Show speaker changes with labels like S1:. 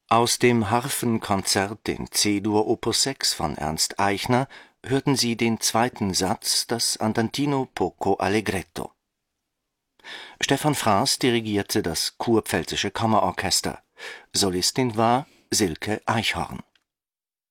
S1: Aus dem Harfenkonzert in C-Dur Opus 6 von Ernst Eichner hörten Sie den zweiten Satz, das Andantino poco allegretto. Stefan Fraß dirigierte das Kurpfälzische Kammerorchester. Solistin war Silke Eichhorn